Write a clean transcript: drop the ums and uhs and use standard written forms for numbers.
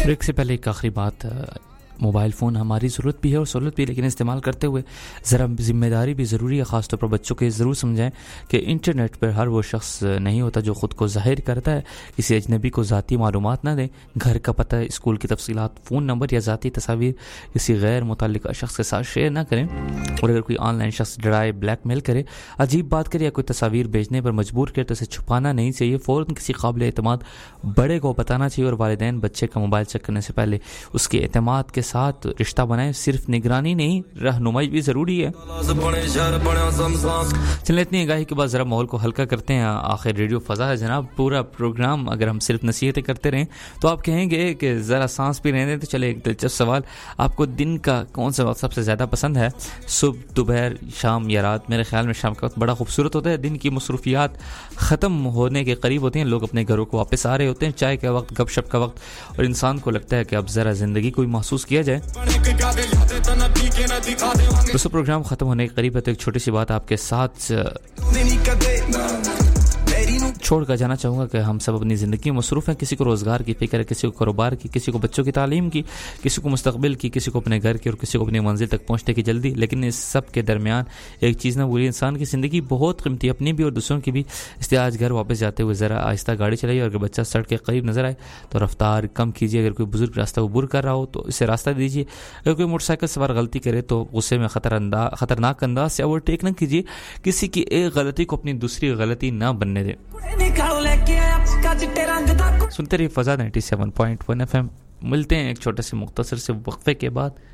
Break से पहले एक आखिरी बात, मोबाइल फ़ोन हमारी ज़रूरत भी है और सहूलत भी है, लेकिन इस्तेमाल करते हुए ज़रा ज़िम्मेदारी भी ज़रूरी है। ख़ास तौर पर बच्चों को ज़रूर समझाएं कि इंटरनेट पर हर वो शख्स नहीं होता जो ख़ुद को ज़ाहिर करता है। किसी अजनबी को ज़ाती मालूमात ना दें। घर का पता, स्कूल की तफसीलात, फ़ोन नंबर या ज़ाती तस्वीर किसी गैर मुतल्लिका शख्स के साथ शेयर ना करें। और अगर कोई ऑनलाइन शख्स डराए, ब्लैकमेल करे, अजीब बात करे या कोई तस्वीर भेजने पर मजबूर करे तो इसे छुपाना नहीं चाहिए। फ़ौरन किसी काबिल एतमाद बड़े को बताना चाहिए और वालिदैन बच्चे का मोबाइल चेक करने से पहले उसके एतमाद के साथ रिश्ता बनाएं। सिर्फ निगरानी नहीं, रहनुमाई भी ज़रूरी है। चलिए, इतनी आगाही के बाद ज़रा माहौल को हल्का करते हैं। आखिर रेडियो फ़ज़ा है जनाब। पूरा प्रोग्राम अगर हम सिर्फ नसीहतें करते रहें तो आप कहेंगे कि ज़रा सांस भी रहने दें। तो चले, एक दिलचस्प सवाल, आपको दिन का कौन सा वक्त सबसे ज़्यादा पसंद है? सुबह, दोपहर, शाम या रात? मेरे ख्याल में शाम का वक्त बड़ा खूबसूरत होता है। दिन की मसरूफियात ख़त्म होने के करीब होती हैं, लोग अपने घरों को वापस आ रहे होते हैं, चाय का वक्त, गपशप का वक्त, और इंसान को लगता है कि अब ज़रा ज़िंदगी को महसूस किया जाए। दोस्तों, प्रोग्राम ख़त्म होने के करीब है तो एक छोटी सी बात आपके साथ छोड़ कर जाना चाहूँगा कि हम सब अपनी ज़िंदगी में मसरूफ़ हैं। किसी को रोज़गार की फ़िक्र है, किसी को कारोबार की, किसी को बच्चों की तालीम की, किसी को मुस्तकबिल की, किसी को अपने घर की और किसी को अपनी मंजिल तक पहुँचने की जल्दी। लेकिन इस सब के दरमियान एक चीज़ ना भूलिए, इंसान की ज़िंदगी बहुत कीमती, अपनी भी और दूसरों की भी। इसलिए आज घर वापस जाते हुए ज़रा आहिस्ता गाड़ी चलाइए और अगर बच्चा सड़क के करीब नज़र आए तो रफ्तार कम कीजिए। अगर कोई बुजुर्ग रास्ता अबूर कर रहा हो तो इसे रास्ता दीजिए। अगर कोई मोटरसाइकिल सवार गलती करे तो गुस्से में खतरनाक अंदाज से ओवरटेक न कीजिए। किसी की एक गलती को अपनी दूसरी गलती ना बनने दें। सुनते रहिए फ़ज़ा 97.1 FM। मिलते हैं एक छोटे से मुख्तसर से वक्फे के बाद।